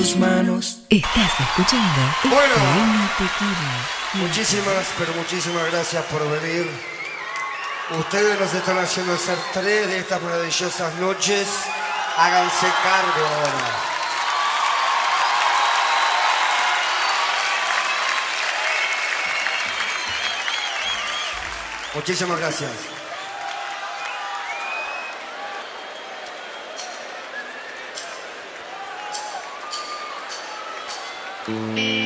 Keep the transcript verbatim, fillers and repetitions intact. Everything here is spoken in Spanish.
tus manos. Estás escuchando Bueno. F M Tequila. Muchísimas, pero muchísimas gracias por venir. Ustedes nos están haciendo hacer tres de estas maravillosas noches. Háganse cargo ahora. Muchísimas gracias.